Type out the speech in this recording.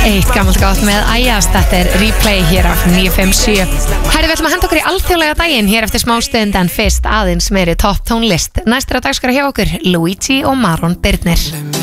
Eitt gammalt gott með Æjas, þetta replay hér af 957. Herri, við ætlum að henda okkur í alþjóðlega daginn hér eftir smástund en fyrst aðeins meiri topp tónlist. Næstur á dagskrá hjá okkur, Luigi og Maron Birnir.